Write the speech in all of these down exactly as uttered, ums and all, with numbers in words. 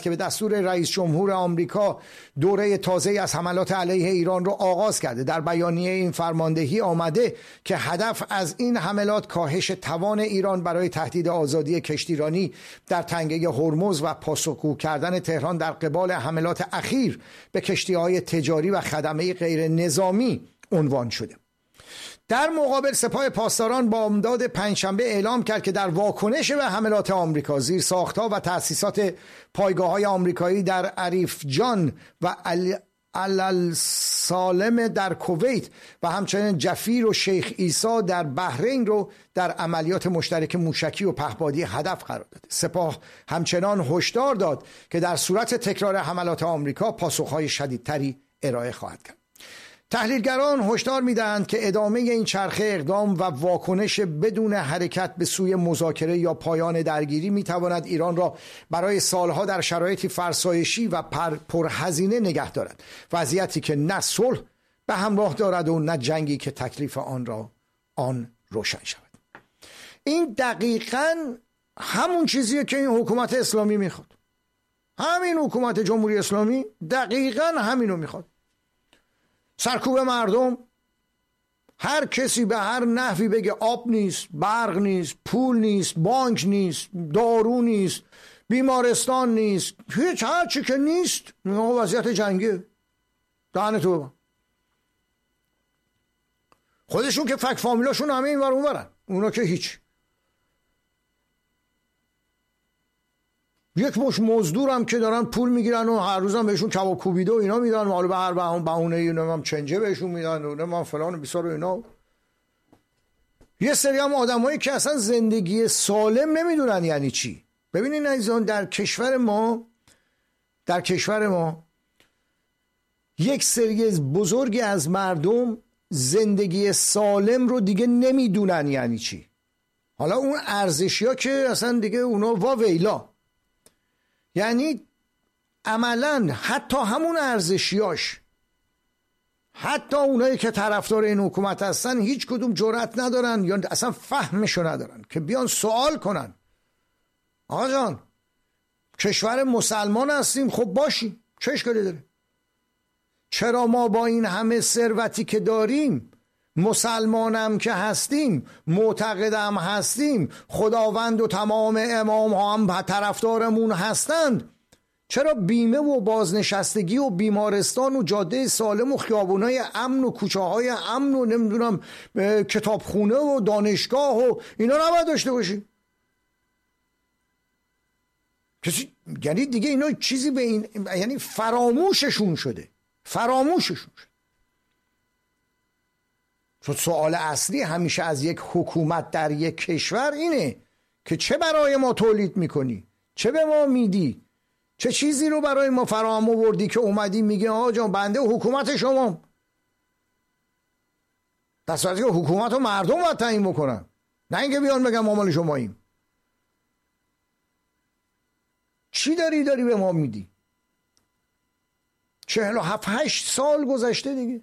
که به دستور رئیس جمهور آمریکا دوره تازه از حملات علیه ایران رو آغاز کرده. در بیانیه این فرماندهی آمده که هدف از این حملات کاهش توان ایران برای تهدید آزادی کشتیرانی در تنگه هرمز و پاسخگو کردن تهران در قبال حملات اخیر به کشتی‌های تجاری و خدمه غیر نظامی عنوان شده. در مقابل سپاه پاسداران با امداد پنجشنبه اعلام کرد که در واکنش به حملات آمریکا زیرساخت‌ها و تأسیسات پایگاه‌های آمریکایی در عریف جان و السالم در کویت و همچنین جفیر و شیخ عیسی در بحرین رو در عملیات مشترک موشکی و پهپادی هدف قرار داد. سپاه همچنان هشدار داد که در صورت تکرار حملات آمریکا پاسخ‌های شدیدتری ارائه خواهد کرد. تحلیلگران هشدار می‌دهند که ادامه این چرخه اقدام و واکنش بدون حرکت به سوی مذاکره یا پایان درگیری می‌تواند ایران را برای سالها در شرایطی فرسایشی و پرهزینه نگه دارد، وضعیتی که نه صلح به همراه دارد و نه جنگی که تکلیف آن را آن روشن شود. این دقیقاً همون چیزیه که این حکومت اسلامی میخواد. همین حکومت جمهوری اسلامی دقیقاً همینو میخواد. سرکوب مردم، هر کسی به هر نحوی بگه آب نیست، برق نیست، پول نیست، بانک نیست، دارو نیست، بیمارستان نیست، هیچ هر چی که نیست، وضعیت جنگه. دهن تو خودشون که فک فامیلاشون همه این ور اون ورن، اونا که هیچ. یک مش مزدور هم که دارن پول میگیرن و هر روز هم بهشون کباب کوبیده و اینا میدن، حالا به هر بهونه اینا هم چنجه بهشون میدن و من فلان و بیسار و اینا. یه سری هم آدمایی که اصلا زندگی سالم نمیدونن یعنی چی. ببینین عزیزان، در کشور ما در کشور ما یک سری بزرگی از مردم زندگی سالم رو دیگه نمیدونن یعنی چی. حالا اون ارزشیا که اصلا دیگه اونا وا ویلا، یعنی عملا حتی همون ارزشیاش، حتی اونایی که طرفدار این حکومت هستن هیچ کدوم جرأت ندارن یا اصلا فهمشو ندارن که بیان سوال کنن. آقا جان، کشور مسلمان هستیم، خب باشیم، چه اشکالی داره؟ چرا ما با این همه ثروتی که داریم، مسلمانم که هستیم، معتقدم هستیم، خداوند و تمام امام ها هم طرفدارمون هستند، چرا بیمه و بازنشستگی و بیمارستان و جاده سالم و خیابونای امن و کوچه های امن و نمیدونم کتابخونه و دانشگاه و اینا نباید داشته باشیم؟ کسی یعنی دیگه اینا چیزی به این، یعنی فراموششون شده، فراموششون شده. سوال اصلی همیشه از یک حکومت در یک کشور اینه که چه برای ما تولید میکنی، چه به ما میدی، چه چیزی رو برای ما فراهم آوردی که اومدی میگه آقا جان بنده حکومت شما، در صورتی که حکومت رو مردم باید تعیین بکنن، نه اینکه بیان بگم ما مال شماییم. چی داری داری به ما میدی؟ چهل و هفت هشت سال گذشته دیگه،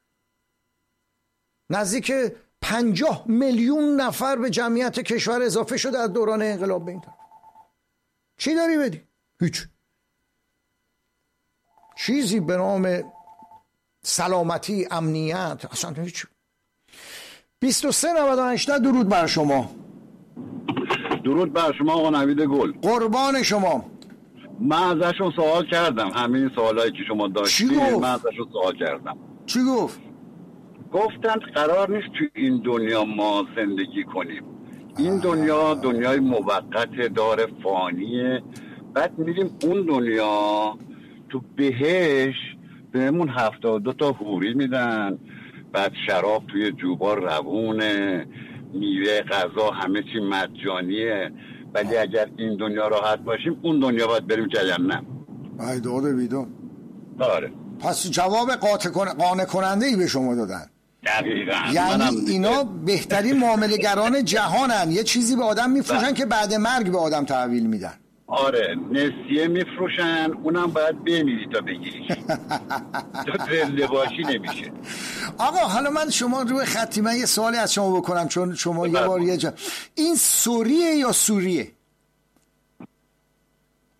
نزدیک پنجاه میلیون نفر به جمعیت کشور اضافه شده از دوران انقلاب به این طرف. چی داری بدی؟ هیچ. چیزی به نام سلامتی، امنیت، اصلا هیچ. بیست و سه نود و هشت. درود بر شما. درود بر شما آقا نوید گل. قربان شما. من ازشون سوال کردم، همین سوالایی که شما داشتید من ازشون سوال کردم. چی گفت؟ گفتن قرار نیست تو این دنیا ما زندگی کنیم، این دنیا دنیای موقت دار فانیه، بعد میریم اون دنیا تو بهش بهمون هفتاد دو تا حوری میدن، بعد شراب توی جوبا روونه، میوه غذا همه چی مجانیه، ولی اگر این دنیا راحت باشیم اون دنیا باید بریم جهنم. ای داده بیدون. آره. پس جواب قاطع قانع کننده ای به شما دادن. دقیقاً. یعنی اینا بهترین معامله‌گران جهانن، یه چیزی به آدم میفروشن که بعد مرگ به آدم تحویل میدن. آره، نسیه میفروشن، اونم باید بمیری تا بگیریش. تو زنده باشی نمیشه. آقا حالا من شما روی خطی، من یه سوالی از شما بکنم، چون شما یه بار یه جا این سوریه یا سوریه؟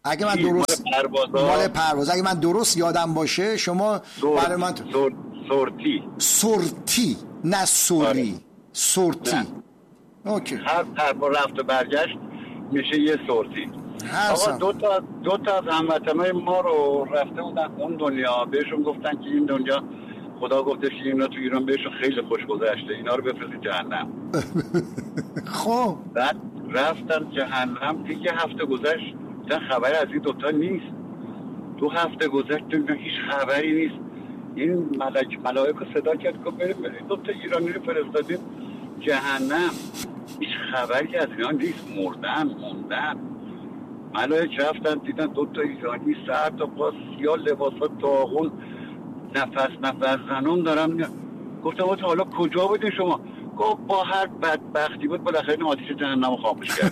اگه من درست مال پرواز اگه من درست یادم باشه شما برای من سور... سورتی سورتی نه سوری سورتی. اوکی. هر پرواز رفت و برگشت میشه یه سورتی. آقا دو تا دو تا از هموطنای ما رو رفته بودن اون دنیا، بهشون گفتن که این دنیا خدا گفتش که اینا تو ایران بهشون خیلی خوش گذشته، اینا رو بفرستید جهنم. خب بعد رفتن جهنم، دیگه هفته گذشت تا خبری از این دوتا نیست. دو هفته گذشت تو هیچ خبری نیست. این ملک ملائک رو صدا کرد که بریم بریم دوتا ایرانی رو فرستادیم جهنم، هیچ خبری از اینا نیست، مردن موندن. ملائک رفتن دیدن دوتا ایرانی سر تا پا سیاه، لباسا داغون، نفس نفس زنون دارم. گفتم تا حالا کجا بودین شما؟ گفت با هر بدبختی بود بالاخره این آتیش جهنم رو خاموش کرد.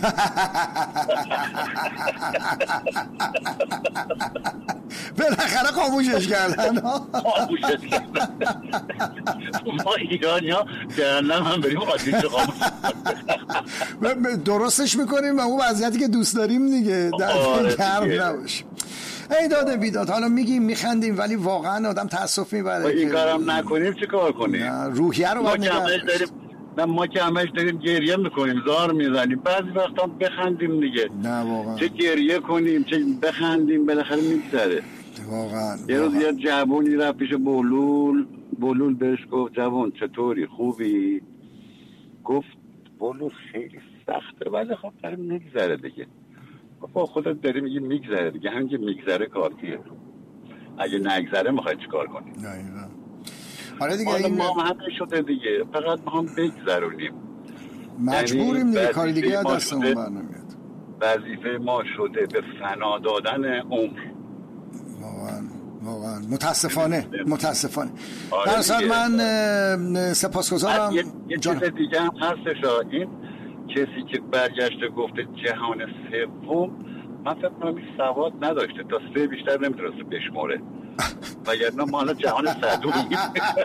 بالاخره خاموشش کردن. خاموشش کردن. ما ایرانی ها جهنم هم بریم آتیش رو خاموش کرد. درستش میکنیم و اون وضعیتی که دوست داریم دیگه، در گرم نباش. ای داده بیداد، حالا میگیم میخندیم ولی واقعا آدم تاسف میبره. این کارم نکنیم چه کار کنیم؟ روحیه رو باید نگه داریم. نه ما که همش داریم گریه میکنیم، زار میزنیم، بعضی وقتا بخندیم دیگه. نه واقعا چه گریه کنیم چه بخندیم، بالاخره میگذره. واقعا یه روز یه جوونی رفت پیش بولول، بولول بهش گفت جوون چطوری خوبی؟ گفت بولول خیلی سخته ولی خب داریم میگذره دیگه. با خودت داری میگی میگذره دیگه، همین که میگذره کافیه، اگه نگذره میخوای چیکار کنی؟ نه آره دیگه این ما هم شده دیگه، فقط ما هم بگذرونیم، مجبوریم دیگه، کاری دیگه دستمون برنمیاد. وظیفه ما شده به فنا دادن عمر. واقعا واقعا متاسفانه متاسفانه. آره در اصل من سپاسگزارم. یه, یه چیز دیگه هم هستش، این کسی که برگشته گفته جهان سوم، من فکر کنم این سواد نداشته، تا سه بیشتر نمیتونسته بشموره، وگرنه ما حالا جهان صدومیم.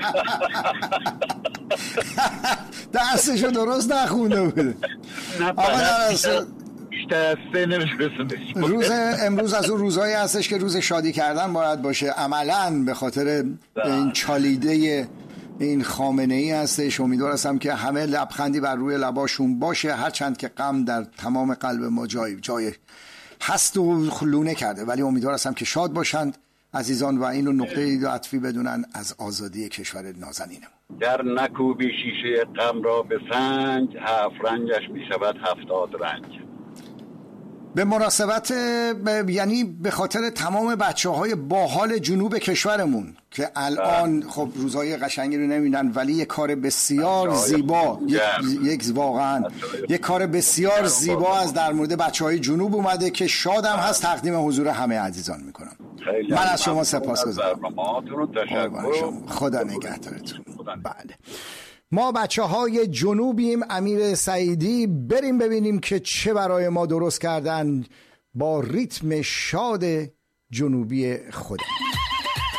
دستشو درست نخونده بوده. آقا در اصل بیشتر از سه نمیتونسته بشموره. روز امروز از اون روزهایی هستش که روز شادی کردن باید باشه، عملاً به خاطر این چالیده این خامنه‌ای هستش. امیدوار هستم که همه لبخندی بر روی لباشون باشه، هرچند که غم در تمام قلب ما جای جای هست و خلونه کرده، ولی امیدوار هستم که شاد باشند عزیزان و اینو نقطه عطفی بدونن از آزادی کشور نازنینم. در نکوبی شیشه غم را به سنگ، هفت رنگش می شود هفتاد رنگ. به مناسبت ب... یعنی به خاطر تمام بچه های باحال جنوب کشورمون که الان خب روزهای قشنگی رو نمیدن، ولی یک کار بسیار زیبا، یک, یک واقعا یک کار بسیار زیبا از در مورد بچه های جنوب اومده که شادم هست تقدیم حضور همه عزیزان میکنم. من از شما سپاسگزارم. خدا نگهدارتون. بله، ما بچه های جنوبیم. امیر سعیدی، بریم ببینیم که چه برای ما درست کردن با ریتم شاد جنوبی خودم.